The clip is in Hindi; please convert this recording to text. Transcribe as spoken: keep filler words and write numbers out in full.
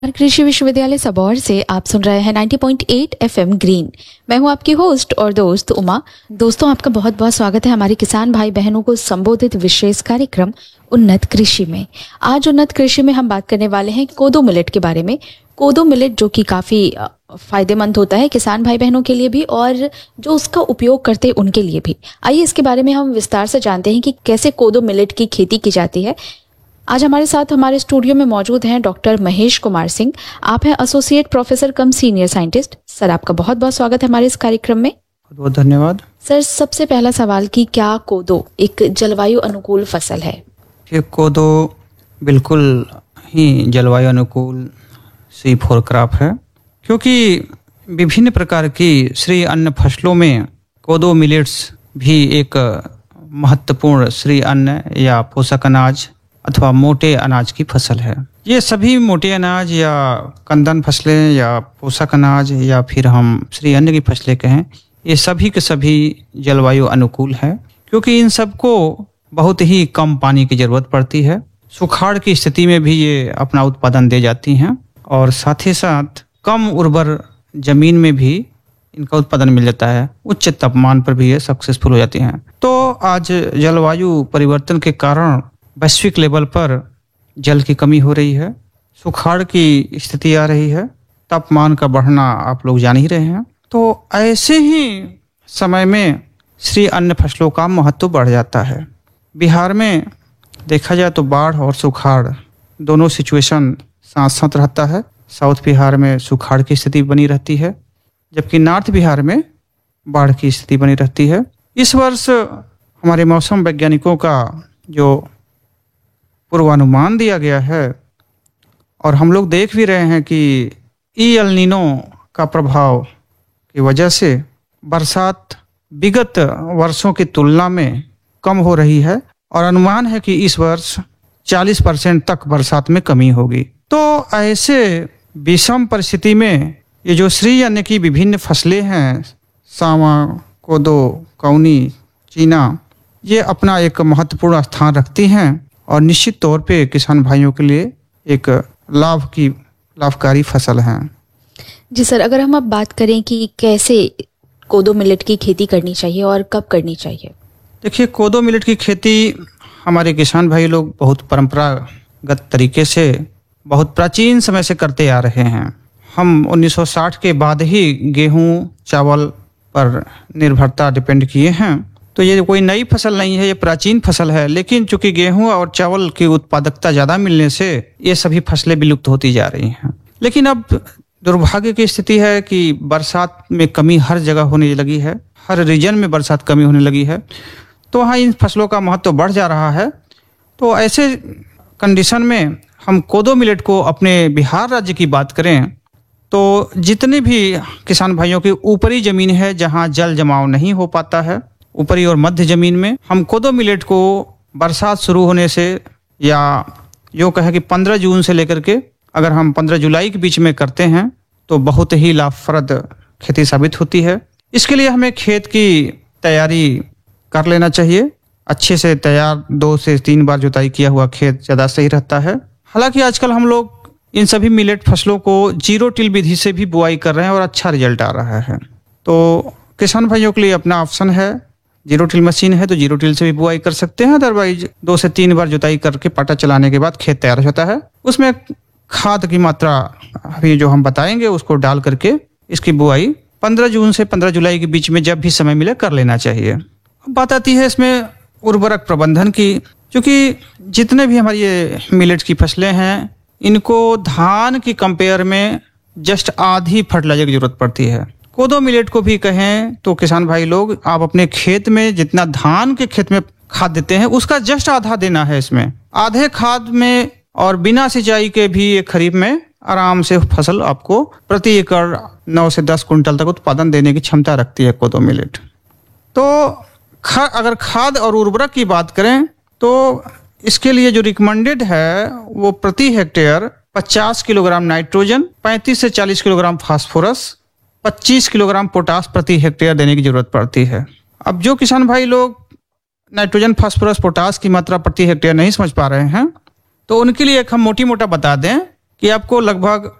कृषि विश्वविद्यालय सबौर से आप सुन रहे हैं नब्बे पॉइंट आठ एफएम ग्रीन। मैं हूं आपकी होस्ट और दोस्त उमा। दोस्तों, आपका बहुत बहुत स्वागत है हमारे किसान भाई बहनों को संबोधित विशेष कार्यक्रम उन्नत कृषि में। आज उन्नत कृषि में हम बात करने वाले हैं कोदो मिलेट के बारे में। कोदो मिलेट जो कि काफ़ी फायदेमंद होता है किसान भाई बहनों के लिए भी और जो उसका उपयोग करते हैं उनके लिए भी। आइए इसके बारे में हम विस्तार से जानते हैं कि कैसे कोदो मिलेट की खेती की जाती है। आज हमारे साथ हमारे स्टूडियो में मौजूद हैं डॉक्टर महेश कुमार सिंह। आप हैं एसोसिएट प्रोफेसर कम सीनियर साइंटिस्ट। सर, आपका बहुत बहुत स्वागत है हमारे इस कार्यक्रम में। बहुत बहुत धन्यवाद। सर, सबसे पहला सवाल कि क्या कोदो एक जलवायु अनुकूल फसल है? ये कोदो बिल्कुल ही जलवायु अनुकूल सी फोर क्रॉप है, क्योंकि विभिन्न प्रकार की श्री अन्न फसलों में कोदो मिलेट्स भी एक महत्वपूर्ण श्री अन्न या पोषक अनाज अथवा मोटे अनाज की फसल है। ये सभी मोटे अनाज या कंदन फसलें या पोषक अनाज या फिर हम श्री अन्न की फसलें कहें, ये सभी के सभी जलवायु अनुकूल है, क्योंकि इन सबको बहुत ही कम पानी की जरूरत पड़ती है। सुखाड़ की स्थिति में भी ये अपना उत्पादन दे जाती हैं और साथ ही साथ कम उर्वर जमीन में भी इनका उत्पादन मिल जाता है। उच्च तापमान पर भी ये सक्सेसफुल हो जाती हैं। तो आज जलवायु परिवर्तन के कारण वैश्विक लेवल पर जल की कमी हो रही है, सुखाड़ की स्थिति आ रही है, तापमान का बढ़ना आप लोग जान ही रहे हैं। तो ऐसे ही समय में श्री अन्न फसलों का महत्व बढ़ जाता है। बिहार में देखा जाए तो बाढ़ और सुखाड़ दोनों सिचुएशन साथ साथ रहता है। साउथ बिहार में सुखाड़ की स्थिति बनी रहती है, जबकि नॉर्थ बिहार में बाढ़ की स्थिति बनी रहती है। इस वर्ष हमारे मौसम वैज्ञानिकों का जो पूर्वानुमान दिया गया है और हम लोग देख भी रहे हैं कि ई एल नीनो का प्रभाव की वजह से बरसात विगत वर्षों की तुलना में कम हो रही है और अनुमान है कि इस वर्ष चालीस परसेंट तक बरसात में कमी होगी। तो ऐसे विषम परिस्थिति में ये जो श्री अन्न की विभिन्न फसलें हैं, सावा, कोदो, कौनी, चीना, ये अपना एक महत्वपूर्ण स्थान रखती हैं और निश्चित तौर पे किसान भाइयों के लिए एक लाभ की लाभकारी फसल है। जी सर, अगर हम अब बात करें कि कैसे कोदो मिलेट की खेती करनी चाहिए और कब करनी चाहिए। देखिए, कोदो मिलेट की खेती हमारे किसान भाई लोग बहुत परंपरागत तरीके से बहुत प्राचीन समय से करते आ रहे हैं। हम उन्नीस सौ साठ के बाद ही गेहूं चावल पर निर्भरता डिपेंड किए हैं। तो ये कोई नई फसल नहीं है, ये प्राचीन फसल है। लेकिन चूंकि गेहूं और चावल की उत्पादकता ज़्यादा मिलने से ये सभी फसलें विलुप्त होती जा रही हैं। लेकिन अब दुर्भाग्य की स्थिति है कि बरसात में कमी हर जगह होने लगी है, हर रीजन में बरसात कमी होने लगी है। तो हाँ, इन फसलों का महत्व बढ़ जा रहा है। तो ऐसे कंडीशन में हम कोदो मिलेट को अपने बिहार राज्य की बात करें तो जितने भी किसान भाइयों की ऊपरी ज़मीन है जहाँ जल जमाव नहीं हो पाता है, ऊपरी और मध्य जमीन में हम कोदो मिलेट को बरसात शुरू होने से या यो कहे कि पंद्रह जून से लेकर के अगर हम पंद्रह जुलाई के बीच में करते हैं तो बहुत ही लाभप्रद खेती साबित होती है। इसके लिए हमें खेत की तैयारी कर लेना चाहिए। अच्छे से तैयार दो से तीन बार जुताई किया हुआ खेत ज़्यादा सही रहता है। हालांकि आजकल हम लोग इन सभी मिलेट फसलों को जीरो टिल विधि से भी बुआई कर रहे हैं और अच्छा रिजल्ट आ रहा है। तो किसान भाइयों के लिए अपना ऑप्शन है, जीरो टिल मशीन है तो जीरो टिल से भी बुआई कर सकते हैं। अदरवाइज दो से तीन बार जुताई करके पाटा चलाने के बाद खेत तैयार होता है। उसमें खाद की मात्रा अभी जो हम बताएंगे उसको डाल करके इसकी बुआई पंद्रह जून से पंद्रह जुलाई के बीच में जब भी समय मिले कर लेना चाहिए। अब बात आती है इसमें उर्वरक प्रबंधन की। क्योंकि जितने भी हमारी ये मिलेट की फसलें हैं इनको धान की कंपेयर में जस्ट आधी फर्टिलाइजर की जरूरत पड़ती है। कोदो मिलेट को भी कहें तो किसान भाई लोग आप अपने खेत में जितना धान के खेत में खाद देते हैं उसका जस्ट आधा देना है। इसमें आधे खाद में और बिना सिंचाई के भी ये खरीफ में आराम से फसल आपको प्रति एकड़ नौ से दस कुंटल तक उत्पादन देने की क्षमता रखती है कोदो मिलेट। तो खा, अगर खाद और उर्वरक की बात करें तो इसके लिए जो रिकमेंडेड है वो प्रति हेक्टेयर पचास किलोग्राम नाइट्रोजन, पैंतीस से चालीस किलोग्राम फास्फोरस, पच्चीस किलोग्राम पोटास प्रति हेक्टेयर देने की जरूरत पड़ती है। अब जो किसान भाई लोग नाइट्रोजन, फास्फोरस, पोटास की मात्रा प्रति हेक्टेयर नहीं समझ पा रहे हैं तो उनके लिए एक हम मोटी मोटा बता दें कि आपको लगभग